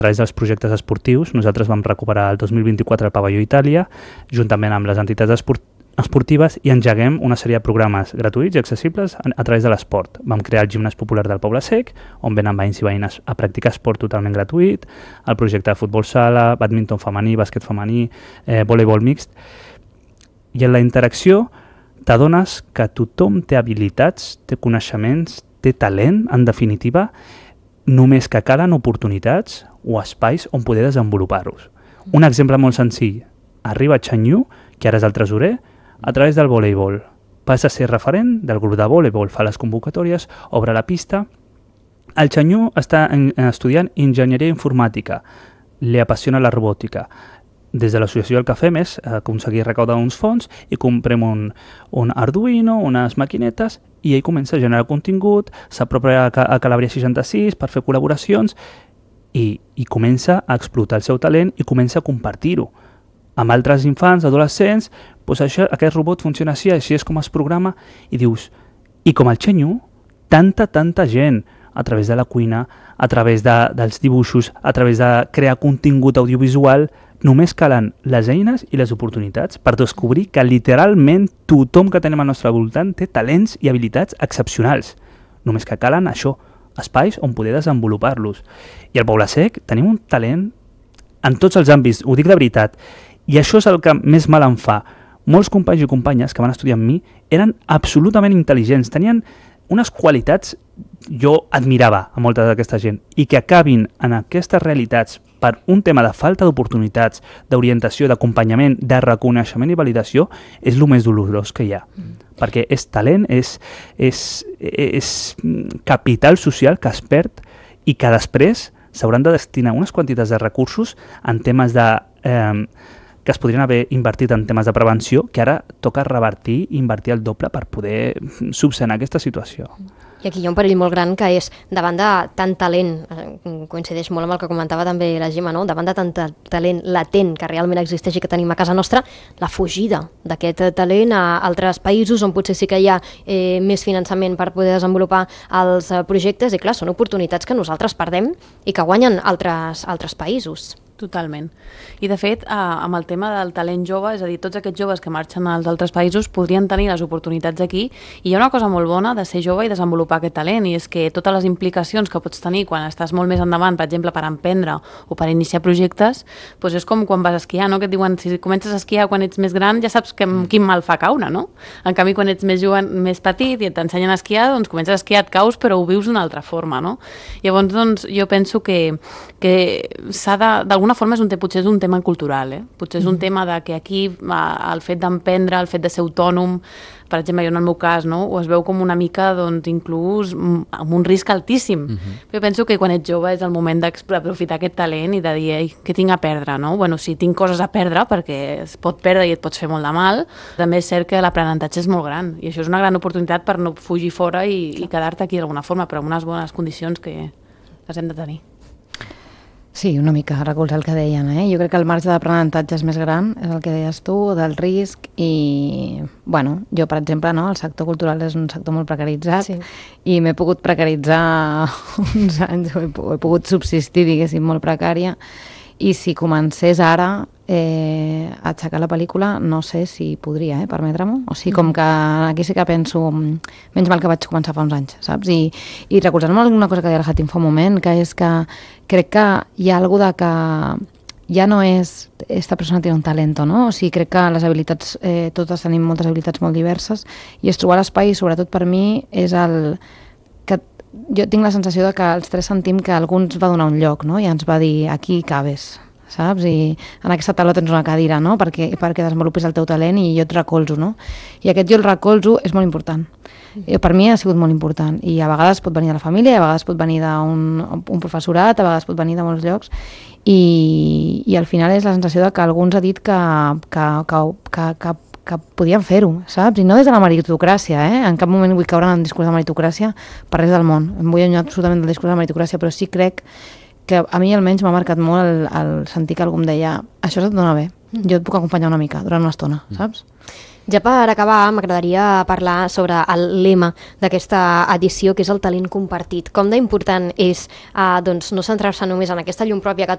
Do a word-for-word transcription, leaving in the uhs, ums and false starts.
A través dels projectes esportius, nosaltres vam recuperar el dos mil vint-i-quatre el pavelló Itàlia, juntament amb les entitats esport esportives, i engeguem una sèrie de programes gratuïts i accessibles a, a través de l'esport. Vam crear el gimnàs popular del Poble Sec, on venen veïns i veïnes a practicar esport totalment gratuït, el projecte de futbol sala, bàdminton femení, bàsquet femení, eh, voleibol mixt. I en la interacció t'adones que tothom té habilitats, té coneixements, té talent, en definitiva, només que calen oportunitats o espais on poder desenvolupar-los. Un exemple molt senzill. Arriba Chanyu, que ara és el tresorer, a través del voleibol. Passa a ser referent del grup de voleibol, fa les convocatòries, obre la pista. El Chanyu està en, estudiant enginyeria informàtica, li apassiona la robòtica. Des de l'associació el que fem és aconseguir recaudar uns fons i comprem un, un Arduino, unes maquinetes, i ell comença a generar contingut, s'apropa a, a Calabria seixanta-sis per fer col·laboracions i, i comença a explotar el seu talent i comença a compartir-ho amb altres infants, adolescents. Doncs això, aquest robot funciona així, així és com es programa, i dius, i com el Chanyu, tanta, tanta gent, a través de la cuina, a través de, dels dibuixos, a través de crear contingut audiovisual, només calen les eines i les oportunitats per descobrir que literalment tothom que tenim al nostre voltant té talents i habilitats excepcionals. Només que calen això, espais on poder desenvolupar-los. I al Poble Sec tenim un talent en tots els àmbits, ho dic de veritat, i això és el que més mal em fa. Molts companys i companyes que van estudiar amb mi eren absolutament intel·ligents, tenien unes qualitats, jo admirava a molta d'aquesta gent, i que acabin en aquestes realitats per un tema de falta d'oportunitats, d'orientació, d'acompanyament, de reconeixement i validació, és el més dolorós que hi ha. Mm. Perquè és talent, és, és, és capital social que es perd i que després s'hauran de destinar unes quantitats de recursos en temes de... Eh, que es podrien haver invertit en temes de prevenció, que ara toca revertir i invertir el doble per poder subsanar aquesta situació. I aquí hi ha un perill molt gran que és, davant de tant talent, coincideix molt amb el que comentava també la Gemma, no? Davant de tant talent latent que realment existeix i que tenim a casa nostra, la fugida d'aquest talent a altres països on potser sí que hi ha eh, més finançament per poder desenvolupar els eh, projectes, i clar, són oportunitats que nosaltres perdem i que guanyen altres, altres països. Totalment. I de fet, eh, amb el tema del talent jove, és a dir, tots aquests joves que marxen als altres països podrien tenir les oportunitats aquí, i hi ha una cosa molt bona de ser jove i desenvolupar aquest talent, i és que totes les implicacions que pots tenir quan estàs molt més endavant, per exemple, per emprendre o per iniciar projectes, doncs és com quan vas a esquiar, no? Que et diuen, si comences a esquiar quan ets més gran, ja saps que, quin mal fa caure, no? En canvi, quan ets més jove, més petit i t'ensenyen a esquiar, doncs comences a esquiar, et caus, però ho vius d'una altra forma, no? Llavors, doncs, jo penso que, que s'ha de, d'alguna forma és un, potser és un tema cultural, eh? Potser és un mm. tema de que aquí el fet d'emprendre, el fet de ser autònom, per exemple, jo en el meu cas, no? Ho es veu com una mica, doncs, inclús amb un risc altíssim. Mm-hmm. Jo penso que quan ets jove és el moment d'aprofitar aquest talent i de dir, ei, què tinc a perdre, no? Bueno, sí, tinc coses a perdre perquè es pot perdre i et pots fer molt de mal, també és cert que l'aprenentatge és molt gran i això és una gran oportunitat per no fugir fora i, i quedar-te aquí d'alguna forma, però amb unes bones condicions que les hem de tenir. Sí, una mica, recolzar el que deien, eh? Jo crec que el marge d'aprenentatge és més gran, és el que deies tu, del risc, i, bueno, jo, per exemple, no, el sector cultural és un sector molt precaritzat, sí. I m'he pogut precaritzar uns anys, he, he pogut subsistir, diguéssim, molt precària, i si comencés ara eh, a aixecar la pel·lícula, no sé si podria eh, permetre-m'ho. O sigui, com que aquí sí que penso, menys mal que vaig començar fa uns anys, saps? I, i recolzant-me alguna cosa que deia el Hatim fa un moment, que és que crec que hi ha alguna de que ja no és esta persona té un talento, no? O sigui, crec que les habilitats, eh, totes tenim moltes habilitats molt diverses, i es trobar l'espai, sobretot per mi, és el que jo tinc la sensació de que els tres sentim que algú ens va donar un lloc, no? I ens va dir, aquí cabes, saps? I en aquesta taula tens una cadira, no? Perquè, perquè desenvolupis el teu talent i jo et recolzo, no? I aquest jo el recolzo és molt important. I per mi ha sigut molt important. I a vegades pot venir de la família, a vegades pot venir d'un un professorat, a vegades pot venir de molts llocs. I, i al final és la sensació de que algú ens ha dit que, que, que, que, que que podien fer-ho, saps? I no des de la meritocràcia, eh? En cap moment vull caure en el discurs de meritocràcia per res del món. Em vull allunyar absolutament del discurs de meritocràcia, però sí crec que a mi almenys m'ha marcat molt el, el sentir que algú em deia això se't dona bé, jo et puc acompanyar una mica durant una estona, saps? Ja per acabar, m'agradaria parlar sobre el lema d'aquesta edició, que és el talent compartit. Com d'important és eh, doncs, no centrar-se només en aquesta llum pròpia que